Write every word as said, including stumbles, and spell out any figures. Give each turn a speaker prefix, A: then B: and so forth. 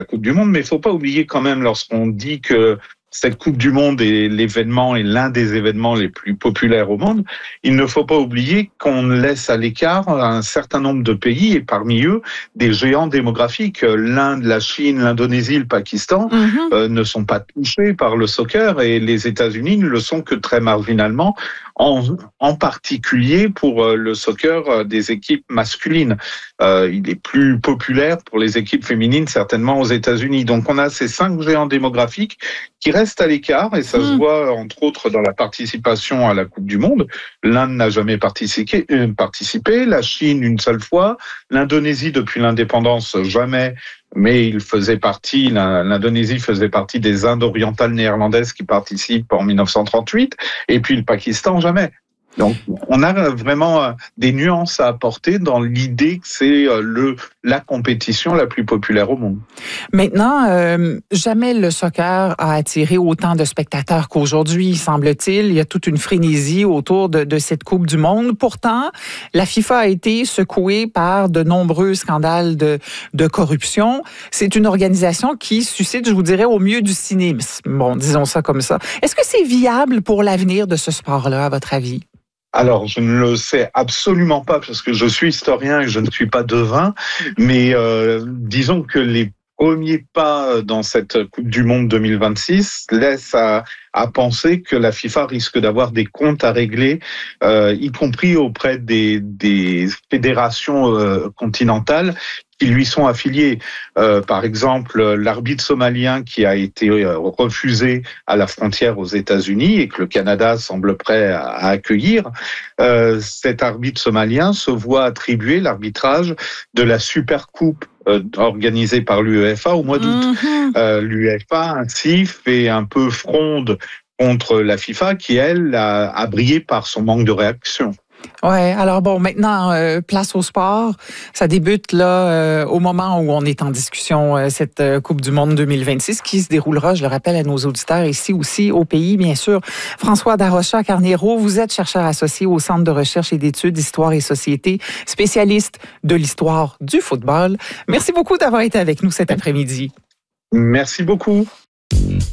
A: Coupe du Monde, mais il ne faut pas oublier quand même, lorsqu'on dit que cette Coupe du Monde est l'événement, est l'un des événements les plus populaires au monde, il ne faut pas oublier qu'on laisse à l'écart un certain nombre de pays, et parmi eux, des géants démographiques. L'Inde, la Chine, l'Indonésie, le Pakistan mm-hmm. euh, ne sont pas touchés par le soccer, et les États-Unis ne le sont que très marginalement, en, en particulier pour euh, le soccer euh, des équipes masculines. Euh, il est plus populaire pour les équipes féminines, certainement aux États-Unis. Donc on a ces cinq géants démographiques qui restent à l'écart, et ça mmh. se voit entre autres dans la participation à la Coupe du Monde. L'Inde n'a jamais participé, euh, participé, la Chine une seule fois, l'Indonésie depuis l'indépendance jamais, mais il faisait partie, l'Indonésie faisait partie des Indes orientales néerlandaises qui participent en dix-neuf cent trente-huit, et puis le Pakistan jamais. Donc, on a vraiment des nuances à apporter dans l'idée que c'est le la compétition la plus populaire au monde.
B: Maintenant, euh, jamais le soccer a attiré autant de spectateurs qu'aujourd'hui, semble-t-il. Il y a toute une frénésie autour de, de cette Coupe du Monde. Pourtant, la FIFA a été secouée par de nombreux scandales de, de corruption. C'est une organisation qui suscite, je vous dirais, au mieux du cynisme. Bon, disons ça comme ça. Est-ce que c'est viable pour l'avenir de ce sport-là, à votre avis?
A: Alors, je ne le sais absolument pas parce que je suis historien et je ne suis pas devin, mais euh, disons que les premiers pas dans cette Coupe du Monde deux mille vingt-six laissent à, à penser que la FIFA risque d'avoir des comptes à régler, euh, y compris auprès des, des fédérations euh, continentales qui lui sont affiliés. Euh, par exemple, l'arbitre somalien qui a été refusé à la frontière aux États-Unis et que le Canada semble prêt à, à accueillir, euh, cet arbitre somalien se voit attribuer l'arbitrage de la Super Coupe euh, organisée par l'UEFA au mois d'août. Mm-hmm. Euh, L'UEFA ainsi fait un peu fronde contre la FIFA qui, elle, a, a brillé par son manque de réaction.
B: Ouais, alors bon, maintenant, euh, place au sport. Ça débute là euh, au moment où on est en discussion, euh, cette euh, Coupe du Monde deux mille vingt-six qui se déroulera, je le rappelle à nos auditeurs, ici aussi au pays, bien sûr. François Darocha-Carneiro, vous êtes chercheur associé au Centre de recherche et d'études Histoire et Société, spécialiste de l'histoire du football. Merci beaucoup d'avoir été avec nous cet après-midi.
A: Merci beaucoup.